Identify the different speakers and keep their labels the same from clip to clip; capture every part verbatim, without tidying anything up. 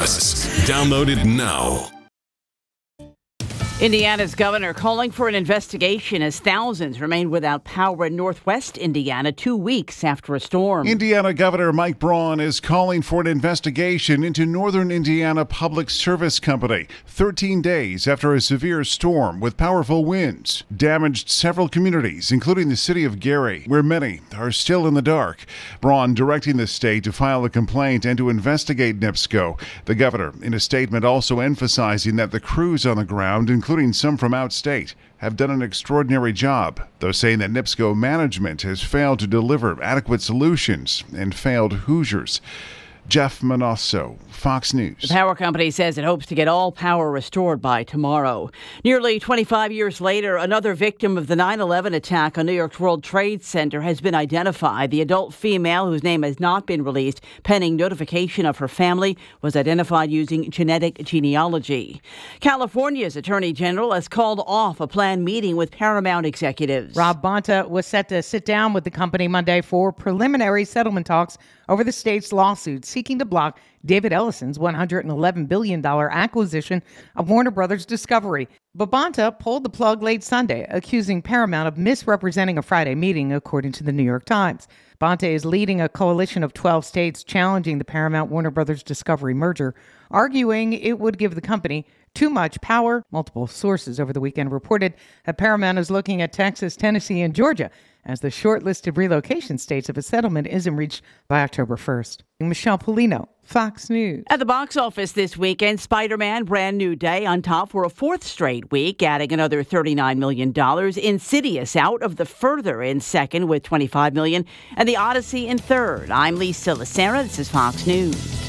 Speaker 1: Plus. Download it now.
Speaker 2: Indiana's governor calling for an investigation as thousands remain without power in northwest Indiana two weeks after a storm.
Speaker 3: Indiana Governor Mike Braun is calling for an investigation into Northern Indiana Public Service Company thirteen days after a severe storm with powerful winds damaged several communities, including the city of Gary, where many are still in the dark. Braun directing the state to file a complaint and to investigate NIPSCO. The governor, in a statement, also emphasizing that the crews on the ground, including including some from outstate, have done an extraordinary job, though saying that NIPSCO management has failed to deliver adequate solutions and failed Hoosiers. Jeff Manosso, Fox News.
Speaker 2: The power company says it hopes to get all power restored by tomorrow. Nearly twenty-five years later, another victim of the nine eleven attack on New York's World Trade Center has been identified. The adult female, whose name has not been released pending notification of her family, was identified using genetic genealogy. California's Attorney General has called off a planned meeting with Paramount executives.
Speaker 4: Rob Bonta was set to sit down with the company Monday for preliminary settlement talks over the state's lawsuit seeking to block David Ellison's one hundred eleven billion dollars acquisition of Warner Brothers Discovery. But Bonta pulled the plug late Sunday, accusing Paramount of misrepresenting a Friday meeting, according to the New York Times. Bonta is leading a coalition of twelve states challenging the Paramount-Warner Brothers Discovery merger, arguing it would give the company too much power. Multiple sources over the weekend reported that Paramount is looking at Texas, Tennessee, and Georgia as the short-listed relocation states if a settlement isn't reached by October first. Michelle Polino, Fox News.
Speaker 2: At the box office this weekend, Spider-Man Brand New Day on top for a fourth straight week, adding another thirty-nine million dollars. Insidious out of the further in second with twenty-five million dollars, and The Odyssey in third. I'm Lisa Lacera. This is Fox News.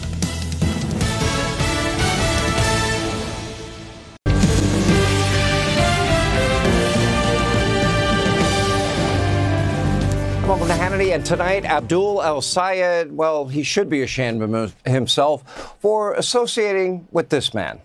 Speaker 5: Welcome to Hannity, and tonight, Abdul El-Sayed, well, he should be ashamed of himself for associating with this man.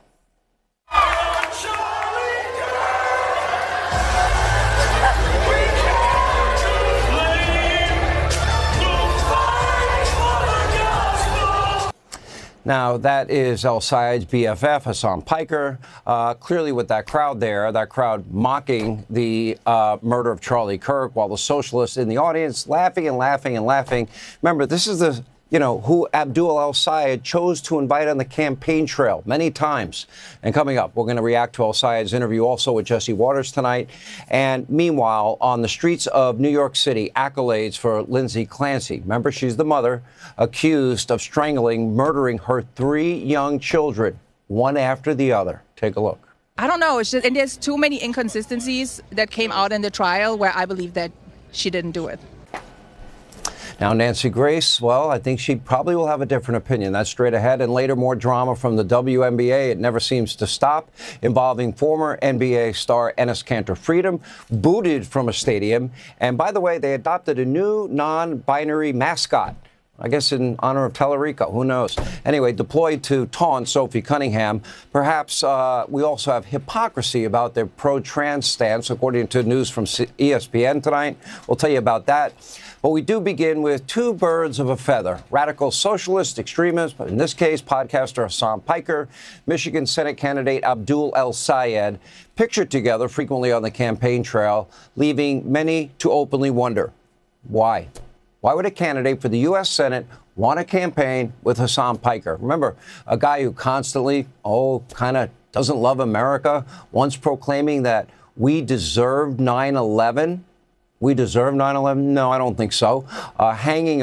Speaker 5: Now, that is El-Sayed's B F F, Hassan Piker, uh, clearly with that crowd there, that crowd mocking the uh, murder of Charlie Kirk, while the socialists in the audience laughing and laughing and laughing. Remember, this is the, you know, who Abdul El-Sayed chose to invite on the campaign trail many times. And coming up, we're going to react to El-Sayed's interview also with Jesse Waters tonight. And meanwhile, on the streets of New York City, accolades for Lindsay Clancy. Remember, she's the mother accused of strangling, murdering her three young children, one after the other. Take a look.
Speaker 6: I don't know. It's just, and there's too many inconsistencies that came out in the trial where I believe that she didn't do it.
Speaker 5: Now, Nancy Grace, well, I think she probably will have a different opinion. That's straight ahead. And later, more drama from the W N B A. It never seems to stop, involving former N B A star Enes Kanter Freedom, booted from a stadium. And by the way, they adopted a new non-binary mascot, I guess in honor of Tellerico. Who knows? Anyway, deployed to taunt Sophie Cunningham. Perhaps uh, we also have hypocrisy about their pro-trans stance, according to news from E S P N tonight. We'll tell you about that. But we do begin with two birds of a feather. Radical socialist extremist, but in this case, podcaster Hassan Piker, Michigan Senate candidate Abdul El-Sayed, pictured together frequently on the campaign trail, leaving many to openly wonder, why? Why would a candidate for the U S Senate want to campaign with Hassan Piker? Remember, a guy who constantly, oh, kind of doesn't love America, once proclaiming that we deserved nine eleven. We deserve nine eleven? No, I don't think so. Uh, hanging